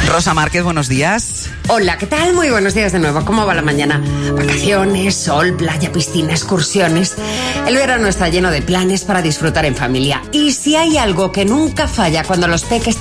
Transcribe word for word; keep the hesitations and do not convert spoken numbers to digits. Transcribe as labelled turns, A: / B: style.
A: Rosa Márquez, buenos días.
B: Hola, ¿qué tal? Muy buenos días de nuevo. ¿Cómo va la mañana? Vacaciones, sol, playa, piscina, excursiones. El verano está lleno de planes para disfrutar en familia. Y si hay algo que nunca falla cuando los peques